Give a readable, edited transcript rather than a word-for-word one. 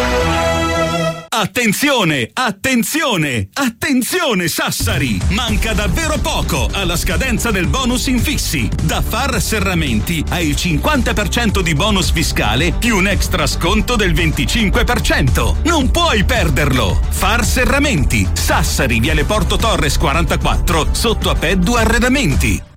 Attenzione, attenzione, attenzione Sassari! Manca davvero poco alla scadenza del bonus infissi. Da Far Serramenti hai il 50% di bonus fiscale più un extra sconto del 25%. Non puoi perderlo! Far Serramenti, Sassari, Viale Porto Torres 44, sotto a Peddu Arredamenti.